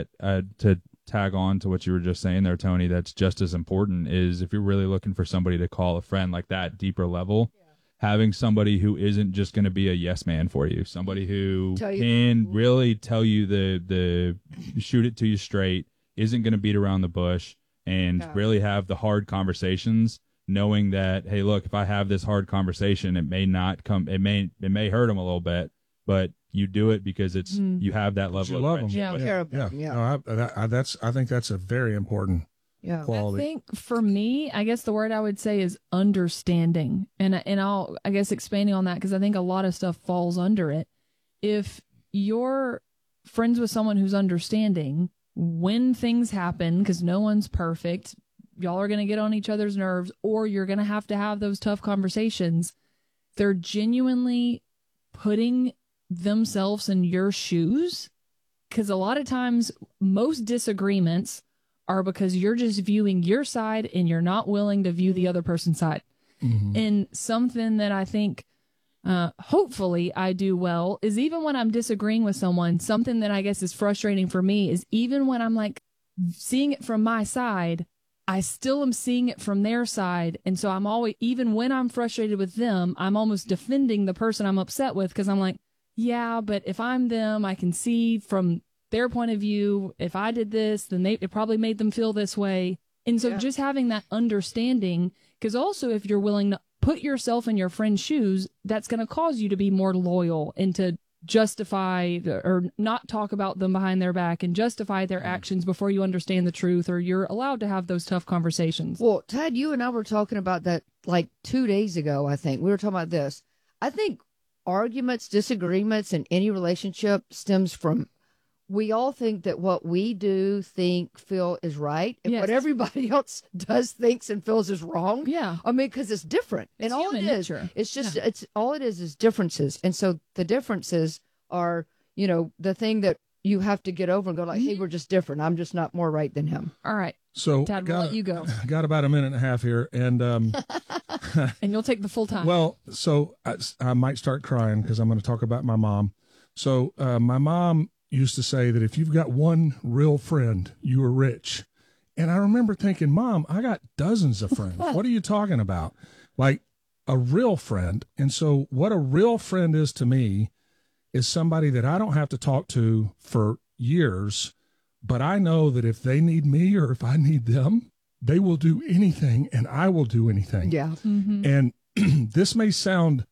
to tag on to what you were just saying there, Tony, that's just as important is if you're really looking for somebody to call a friend, like that deeper level, having somebody who isn't just going to be a yes man for you, somebody who can really tell you the shoot it to you straight, isn't going to beat around the bush, and really have the hard conversations, knowing that, hey, look, if I have this hard conversation, it may not come, it may hurt them a little bit, but you do it because it's you have that level You of love them. friendship. Care about them, No, I think that's a very important Yeah. quality. I think for me, I guess the word I would say is understanding. And I'll, I guess, expanding on that, because I think a lot of stuff falls under it. If you're friends with someone who's understanding when things happen, because no one's perfect, y'all are going to get on each other's nerves, or you're going to have those tough conversations. They're genuinely putting themselves in your shoes, because a lot of times most disagreements are because you're just viewing your side and you're not willing to view the other person's side. And something that I think hopefully I do well is, even when I'm disagreeing with someone, something that I guess is frustrating for me is, even when I'm like seeing it from my side, I still am seeing it from their side. And so I'm always, even when I'm frustrated with them, I'm almost defending the person I'm upset with, because I'm like, yeah, but if I'm them, I can see from their point of view, if I did this, then it probably made them feel this way. And so just having that understanding, because also if you're willing to put yourself in your friend's shoes, that's going to cause you to be more loyal and to justify or not talk about them behind their back and justify their actions before you understand the truth, or you're allowed to have those tough conversations. Well, Tad, you and I were talking about that like 2 days ago, I think. We were talking about this. I think arguments, disagreements in any relationship stems from, we all think that what we do, think, feel is right, and what everybody else does, thinks, and feels is wrong. Yeah. I mean, because it's different. It's and all it human is, nature. it's just, it's all it is differences. And so the differences are, the thing that you have to get over and go like, hey, we're just different. I'm just not more right than him. All right. So Tad, we'll let you go. Got about a minute and a half here, and And you'll take the full time. well, so I might start crying because I'm going to talk about my mom. So my mom used to say that if you've got one real friend, you are rich. And I remember thinking, Mom, I got dozens of friends. What are you talking about? Like a real friend. And so what a real friend is to me is somebody that I don't have to talk to for years, but I know that if they need me or if I need them, they will do anything and I will do anything. Yeah. And this may sound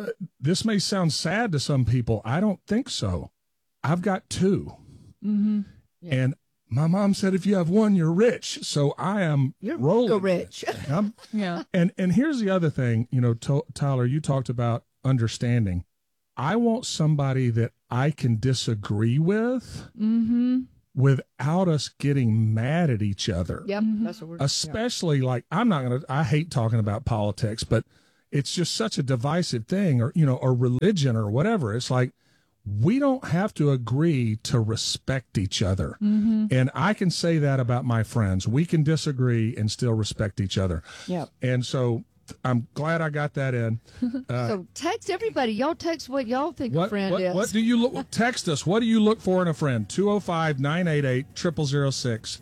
sad to some people. I don't think so. I've got two. Mm-hmm. Yeah. And my mom said, if you have one, you're rich. So I am You're rolling. rich. Yeah. And here's the other thing, Tyler, you talked about understanding. I want somebody that I can disagree with without us getting mad at each other. Yep. That's what we're Especially like, I hate talking about politics, but it's just such a divisive thing, or religion or whatever. It's like, we don't have to agree to respect each other. And I can say that about my friends. We can disagree and still respect each other. Yep. And so I'm glad I got that in. So text everybody. Y'all text what y'all think a friend is. What do you look? Text us. What do you look for in a friend? 205-988-0006.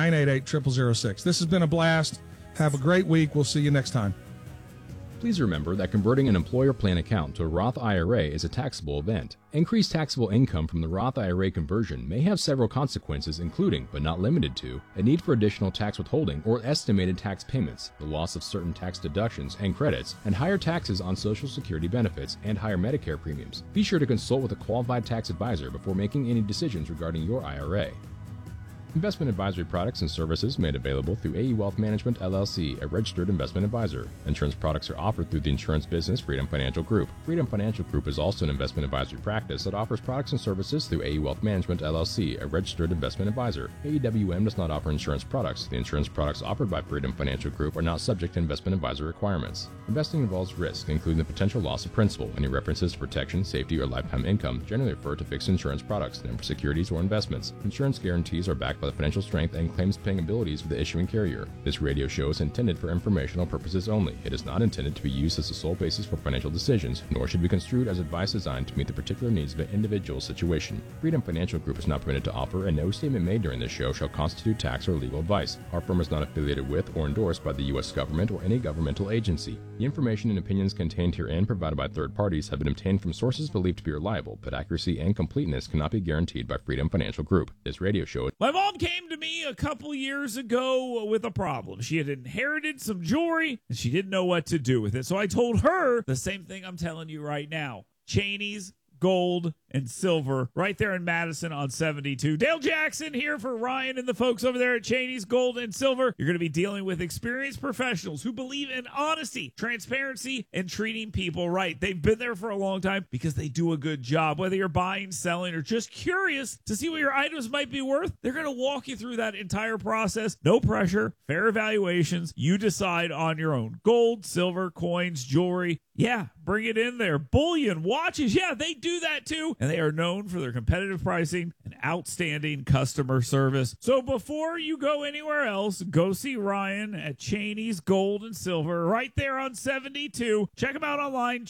988-0006. This has been a blast. Have a great week. We'll see you next time. Please remember that converting an employer plan account to a Roth IRA is a taxable event. Increased taxable income from the Roth IRA conversion may have several consequences, including, but not limited to, a need for additional tax withholding or estimated tax payments, the loss of certain tax deductions and credits, and higher taxes on Social Security benefits and higher Medicare premiums. Be sure to consult with a qualified tax advisor before making any decisions regarding your IRA. Investment advisory products and services made available through AE Wealth Management, LLC, a registered investment advisor. Insurance products are offered through the insurance business Freedom Financial Group. Freedom Financial Group is also an investment advisory practice that offers products and services through AE Wealth Management, LLC, a registered investment advisor. AEWM does not offer insurance products. The insurance products offered by Freedom Financial Group are not subject to investment advisor requirements. Investing involves risk, including the potential loss of principal. Any references to protection, safety, or lifetime income generally refer to fixed insurance products, never securities or investments. Insurance guarantees are backed by the financial strength and claims paying abilities of the issuing carrier. This radio show is intended for informational purposes only. It is not intended to be used as the sole basis for financial decisions, nor should be construed as advice designed to meet the particular needs of an individual situation. Freedom Financial Group is not permitted to offer, and no statement made during this show shall constitute tax or legal advice. Our firm is not affiliated with or endorsed by the U.S. government or any governmental agency. The information and opinions contained herein provided by third parties have been obtained from sources believed to be reliable, but accuracy and completeness cannot be guaranteed by Freedom Financial Group. This radio show. My mom came to me a couple years ago with a problem. She had inherited some jewelry and she didn't know what to do with it. So I told her the same thing I'm telling you right now. Cheney's Gold and Silver right there in Madison on 72. Dale Jackson here for Ryan and the folks over there at Cheney's Gold and Silver. You're going to be dealing with experienced professionals who believe in honesty, transparency, and treating people right. They've been there for a long time because they do a good job. Whether you're buying, selling, or just curious to see what your items might be worth, they're going to walk you through that entire process. No pressure, fair evaluations. You decide on your own. Gold, silver, coins, jewelry. Yeah, bring it in there. Bullion, watches. Yeah, they do that too. And they are known for their competitive pricing and outstanding customer service. So before you go anywhere else, go see Ryan at Cheney's Gold and Silver right there on 72. Check them out online,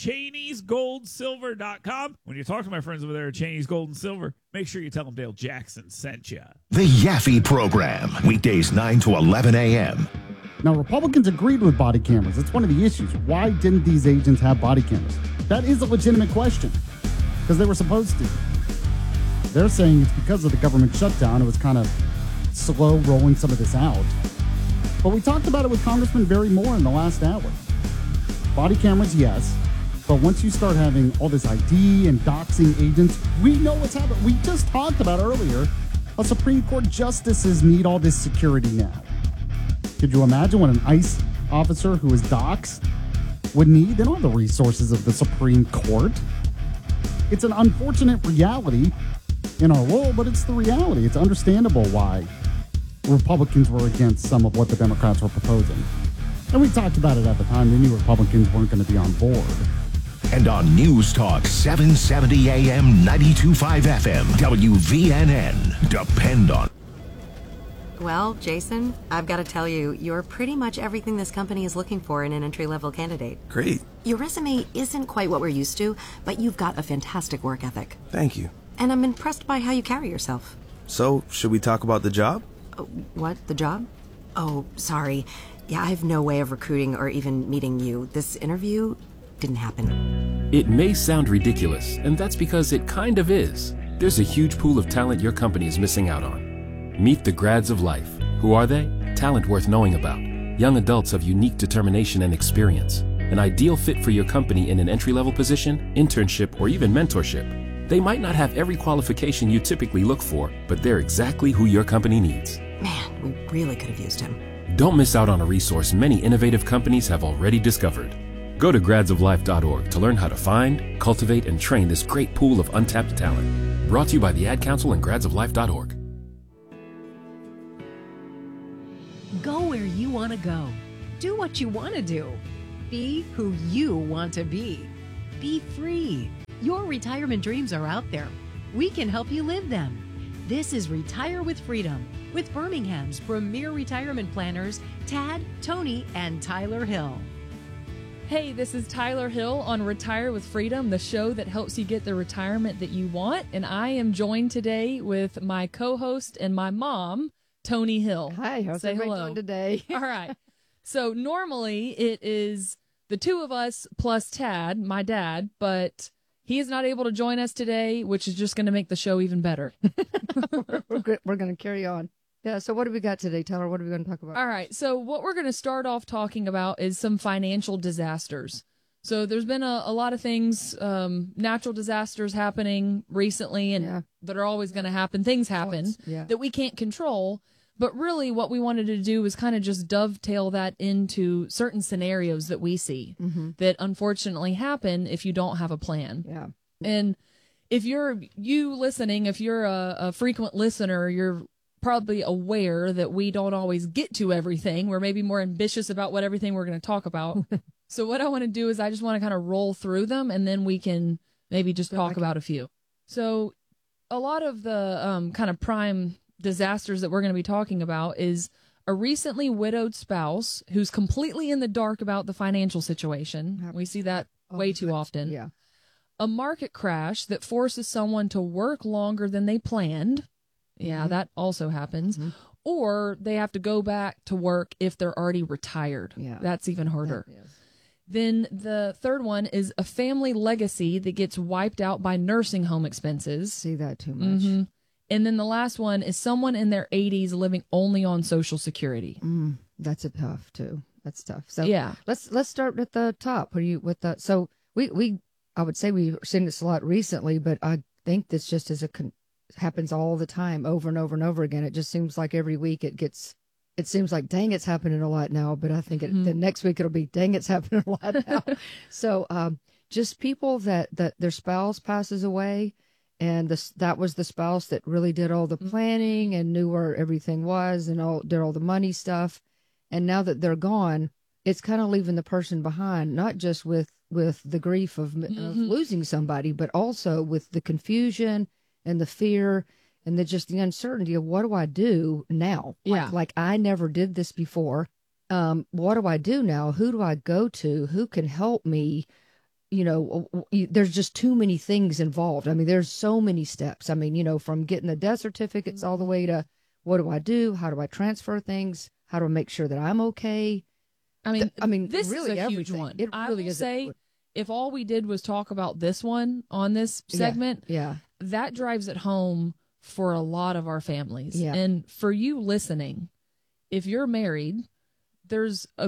Cheney'sGoldSilver.com. When you talk to my friends over there at Cheney's Gold and Silver, make sure you tell them Dale Jackson sent you. The Yaffe Program, weekdays 9 to 11 a.m. Now, Republicans agreed with body cameras. That's one of the issues. Why didn't these agents have body cameras? That is a legitimate question, because they were supposed to. They're saying it's because of the government shutdown. It was kind of slow rolling some of this out. But we talked about it with Congressman Barry Moore in the last hour. Body cameras, yes. But once you start having all this ID and doxing agents, we know what's happening. We just talked about earlier how Supreme Court justices need all this security now. Could you imagine what an ICE officer who is doxxed would need? They don't have the resources of the Supreme Court. It's an unfortunate reality in our world, but it's the reality. It's understandable why Republicans were against some of what the Democrats were proposing. And we talked about it at the time. They knew Republicans weren't going to be on board. And on News Talk 770 AM 92.5 FM, WVNN. Depend on. Well, Jason, I've got to tell you, you're pretty much everything this company is looking for in an entry-level candidate. Great. Your resume isn't quite what we're used to, but you've got a fantastic work ethic. Thank you. And I'm impressed by how you carry yourself. So, should we talk about the job? What? The job? Oh, sorry. Yeah, I have no way of recruiting or even meeting you. This interview didn't happen. It may sound ridiculous, and that's because it kind of is. There's a huge pool of talent your company is missing out on. Meet the grads of life. Who are they? Talent worth knowing about. Young adults of unique determination and experience. An ideal fit for your company in an entry-level position, internship, or even mentorship. They might not have every qualification you typically look for, but they're exactly who your company needs. Man, we really could have used him. Don't miss out on a resource many innovative companies have already discovered. Go to gradsoflife.org to learn how to find, cultivate, and train this great pool of untapped talent. Brought to you by the Ad Council and gradsoflife.org. Go where you want to go. Do what you want to do. Be who you want to be. Be free. Your retirement dreams are out there. We can help you live them. This is Retire with Freedom with Birmingham's premier retirement planners, Tad, Tony, and Tyler Hill. Hey, this is Tyler Hill on Retire with Freedom, the show that helps you get the retirement that you want. And I am joined today with my co-host and my mom, Tony Hill. Hi, how's everybody doing today? All right. So normally it is the two of us plus Tad, my dad, but he is not able to join us today, which is just going to make the show even better. We're going to carry on. Yeah, so what do we got today, Tyler? What are we going to talk about? All right, so what we're going to start off talking about is some financial disasters. So there's been a lot of things, natural disasters happening recently and that are always going to happen. Things happen that we can't control. But really what we wanted to do was kind of just dovetail that into certain scenarios that we see that unfortunately happen if you don't have a plan. Yeah. And if you're listening, if you're a frequent listener, you're probably aware that we don't always get to everything. We're maybe more ambitious about what everything we're going to talk about. So what I want to do is I just want to kind of roll through them and then we can maybe just talk about a few. So a lot of the kind of prime disasters that we're going to be talking about is a recently widowed spouse who's completely in the dark about the financial situation. We see that way too often. Yeah. A market crash that forces someone to work longer than they planned. Yeah, that also happens. Or they have to go back to work if they're already retired. Yeah. That's even harder. Then the third one is a family legacy that gets wiped out by nursing home expenses. See that too much. And then the last one is someone in their 80s living only on Social Security. That's tough too. That's tough. So yeah, let's start at the top. So we I would say we've seen this a lot recently, but I think this just happens all the time, over and over and over again. It just seems like every week it seems like, dang, it's happening a lot now. But I think the next week it'll be, dang, it's happening a lot now. So just people that their spouse passes away, and that was the spouse that really did all the planning and knew where everything was and did all the money stuff. And now that they're gone, it's kind of leaving the person behind, not just with the grief of losing somebody, but also with the confusion and the fear and the uncertainty of what do I do now? Yeah. Like I never did this before. What do I do now? Who do I go to? Who can help me? There's just too many things involved. I mean, there's so many steps. I mean, from getting the death certificates all the way to what do I do? How do I transfer things? How do I make sure that I'm okay? I mean, this really is a huge everything. one. It I really will is. say, if all we did was talk about this one on this segment, that drives it home for a lot of our families. Yeah. And for you listening, if you're married, there's a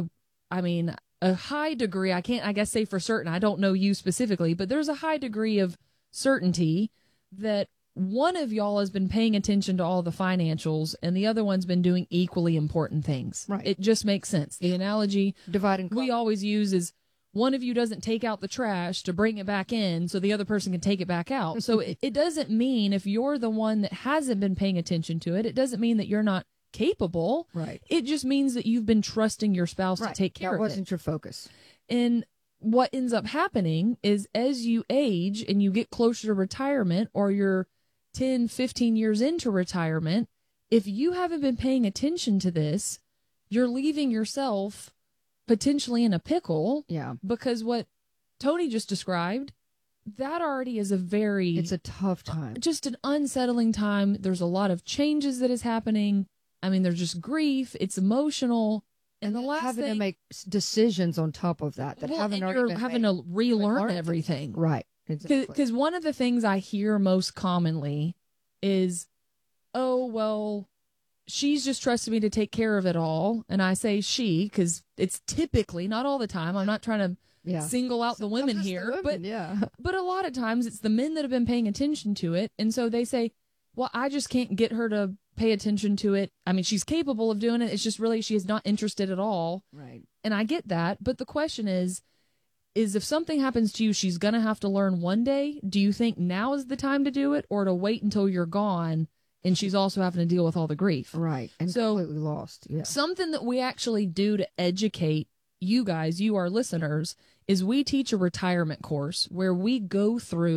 high degree, I can't, I guess, say for certain, I don't know you specifically, but there's a high degree of certainty that one of y'all has been paying attention to all the financials and the other one's been doing equally important things. Right. It just makes sense. The analogy we always use is one of you doesn't take out the trash to bring it back in so the other person can take it back out. So it doesn't mean if you're the one that hasn't been paying attention to it, it doesn't mean that you're not capable. Right. It just means that you've been trusting your spouse to take care of it. That wasn't your focus. And what ends up happening is as you age and you get closer to retirement or you're 10, 15 years into retirement, if you haven't been paying attention to this, you're leaving yourself potentially in a pickle. Yeah. Because what Tony just described, that already is it's a tough time. Just an unsettling time. There's a lot of changes that is happening. I mean, there's just grief. It's emotional. And the last having thing, to make decisions on top of that well, haven't and already you're been having made. to relearn everything. Right. Exactly. Because one of the things I hear most commonly is, oh, well, she's just trusted me to take care of it all. And I say she because it's typically, not all the time. I'm not trying to single out the women here. But a lot of times it's the men that have been paying attention to it. And so they say, well, I just can't get her to pay attention to it. I mean, she's capable of doing it. It's just really she is not interested at all. Right. And I get that. But the question is if something happens to you, she's going to have to learn one day. Do you think now is the time to do it or to wait until you're gone and she's also having to deal with all the grief? Right. And so, completely lost. Yeah. Something that we actually do to educate you guys, you our listeners, is we teach a retirement course where we go through